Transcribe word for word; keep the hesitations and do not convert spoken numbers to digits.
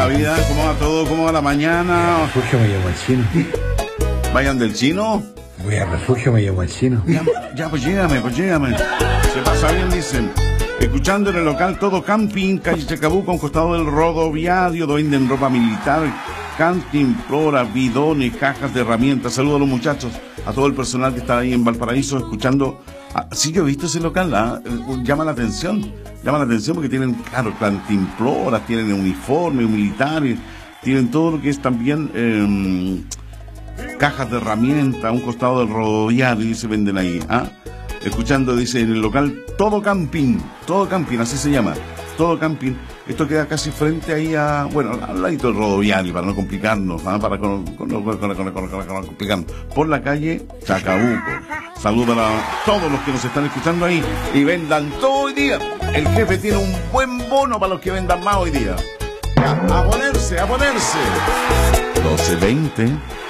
la vida? ¿Cómo va todo? ¿Cómo va la mañana? Refugio me llevo al chino. ¿Vayan del chino? Voy al refugio me llevo al chino. Ya, ya pues llégame, pues llégame. Se pasa bien, dicen. Escuchando en el local Todo Camping, calle Chacabuco, a un costado del rodoviario, donde venden ropa militar, cantimplora, bidones, cajas de herramientas. Saludos a los muchachos, a todo el personal que está ahí en Valparaíso escuchando. Ah, sí, yo he visto ese local, ¿ah? Llama la atención, llama la atención porque tienen, claro, cantimploras, tienen uniformes militares, tienen todo lo que es también eh, cajas de herramientas, a un costado del rodoviario y se venden ahí, ¿ah? Escuchando, dice, en el local Todo Camping, Todo Camping, así se llama, Todo Camping. Esto queda casi frente ahí a, bueno, al ladito del rodoviario, para no complicarnos, ¿ah? Para con, con, con, con, con, con, con, con complicarnos. Por la calle Chacabuco. Saludos a todos los que nos están escuchando ahí y vendan todo hoy día. El jefe tiene un buen bono para los que vendan más hoy día. A, a ponerse, a ponerse. doce veinte